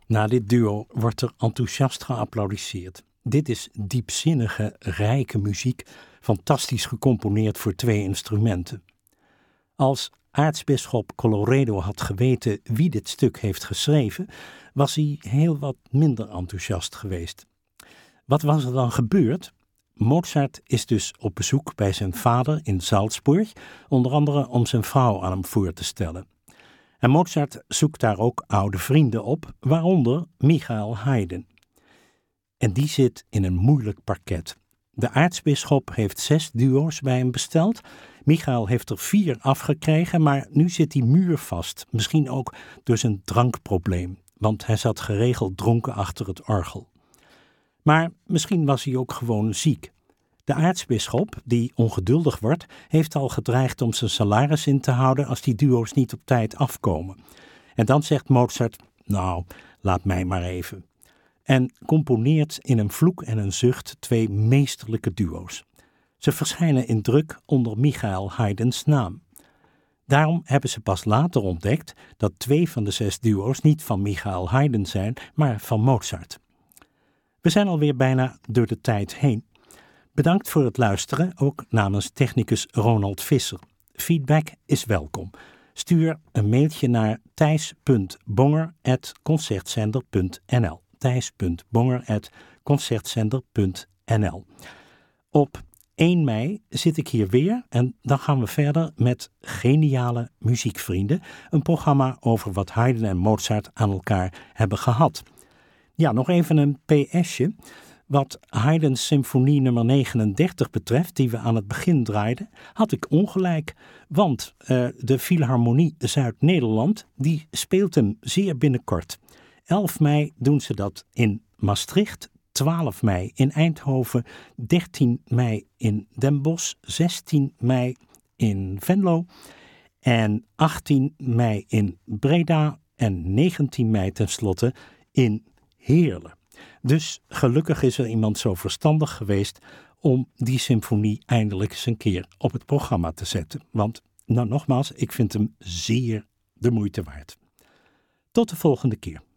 Na dit duo wordt er enthousiast geapplaudisseerd. Dit is diepzinnige, rijke muziek, fantastisch gecomponeerd voor 2 instrumenten. Als aartsbisschop Colloredo had geweten wie dit stuk heeft geschreven, was hij heel wat minder enthousiast geweest. Wat was er dan gebeurd? Mozart is dus op bezoek bij zijn vader in Salzburg, onder andere om zijn vrouw aan hem voor te stellen. En Mozart zoekt daar ook oude vrienden op, waaronder Michael Haydn. En die zit in een moeilijk parket. De aartsbisschop heeft 6 duo's bij hem besteld. Michael heeft er 4 afgekregen, maar nu zit hij muurvast. Misschien ook door zijn drankprobleem, want hij zat geregeld dronken achter het orgel. Maar misschien was hij ook gewoon ziek. De aartsbisschop, die ongeduldig wordt, heeft al gedreigd om zijn salaris in te houden als die duo's niet op tijd afkomen. En dan zegt Mozart, nou, laat mij maar even. En componeert in een vloek en een zucht 2 meesterlijke duo's. Ze verschijnen in druk onder Michael Haydns naam. Daarom hebben ze pas later ontdekt dat 2 van de 6 duo's niet van Michael Haydn zijn, maar van Mozart. We zijn alweer bijna door de tijd heen. Bedankt voor het luisteren, ook namens technicus Ronald Visser. Feedback is welkom. Stuur een mailtje naar thijs.bonger@concertzender.nl thijs.bonger@concertzender.nl. Op 1 mei zit ik hier weer en dan gaan we verder met Geniale Muziekvrienden, een programma over wat Haydn en Mozart aan elkaar hebben gehad. Ja, nog even een PS'je. Wat Haydn's symfonie nummer 39 betreft, die we aan het begin draaiden, had ik ongelijk. Want de Philharmonie Zuid-Nederland, die speelt hem zeer binnenkort. 11 mei doen ze dat in Maastricht, 12 mei in Eindhoven, 13 mei in Den Bosch, 16 mei in Venlo en 18 mei in Breda en 19 mei tenslotte in Heerlen. Dus gelukkig is er iemand zo verstandig geweest om die symfonie eindelijk eens een keer op het programma te zetten. Want, nou nogmaals, ik vind hem zeer de moeite waard. Tot de volgende keer.